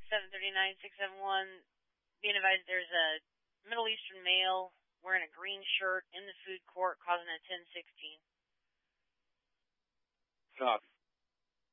739-671. Being advised there's a Middle Eastern male wearing a green shirt in the food court causing a 1016. Copy.